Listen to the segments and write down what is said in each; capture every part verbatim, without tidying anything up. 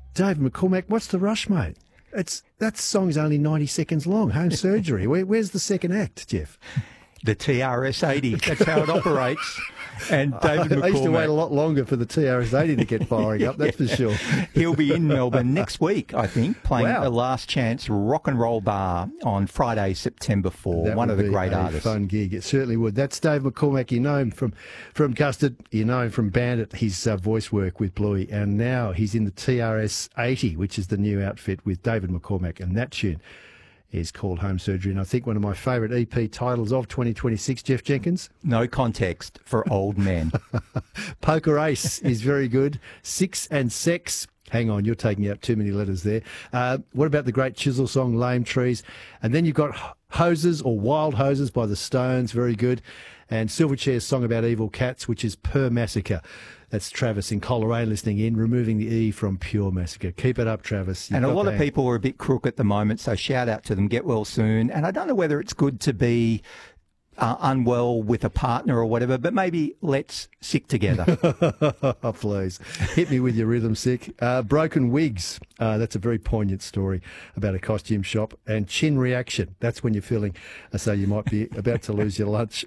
David McCormack, what's the rush, mate? It's that song's only ninety seconds long. Home Surgery. Where, where's the second act, Jeff? The T R S eighty. That's how it operates. And David McCormack. I used to wait a lot longer for the T R S eighty to get firing up, that's for sure. He'll be in Melbourne next week, I think, playing Wow. the Last Chance Rock and Roll Bar on Friday, September fourth. That One would of the be great a artists. fun gig. It certainly would. That's Dave McCormack. You know him from, from Custard. You know him from Bandit, his uh, voice work with Bluey. And now he's in the T R S eighty, which is the new outfit with David McCormack. And that tune is called Home Surgery. And I think one of my favourite E P titles of twenty twenty-six, Jeff Jenkins. No context for old men. Poker Ace is very good. Six and Sex. Hang on, you're taking out too many letters there. Uh, what about the great Chisel song, Lame Trees? And then you've got Hoses or Wild Hoses by the Stones, very good. And Silverchair's song about evil cats, which is Per Massacre. That's Travis in Coleraine listening in, removing the E from Pure Massacre. Keep it up, Travis. You've and a got lot the of hang. people are a bit crook at the moment, so shout out to them. Get well soon. And I don't know whether it's good to be uh, unwell with a partner or whatever, but maybe let's sick together. Oh, please. Hit me with your rhythm, Sick. Uh, Broken Wigs. Uh, that's a very poignant story about a costume shop. And Chin Reaction. That's when you're feeling as though you might be about to lose your lunch.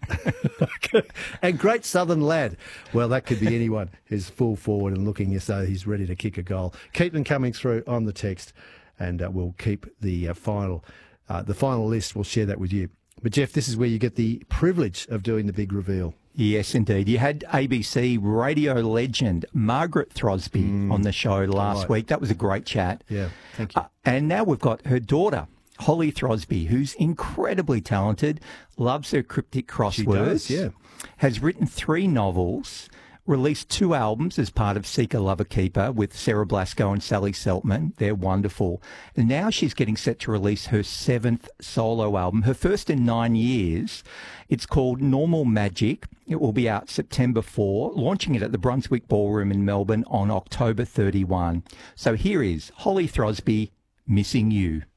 And Great Southern Lad. Well, that could be anyone who's full forward and looking as though he's ready to kick a goal. Keep them coming through on the text, and uh, we'll keep the uh, final, uh, the final list. We'll share that with you. But, Jeff, this is where you get the privilege of doing the big reveal. Yes, indeed. You had A B C radio legend Margaret Throsby mm. on the show last right. week. That was a great chat. Yeah, thank you. Uh, and now we've got her daughter, Holly Throsby, who's incredibly talented, loves her cryptic crosswords, She does, yeah. has written three novels, released two albums as part of Seeker Lover Keeper with Sarah Blasco and Sally Seltman. They're wonderful. And now she's getting set to release her seventh solo album, her first in nine years. It's called Normal Magic. It will be out September fourth, launching it at the Brunswick Ballroom in Melbourne on October thirty-first. So here is Holly Throsby, Missing You.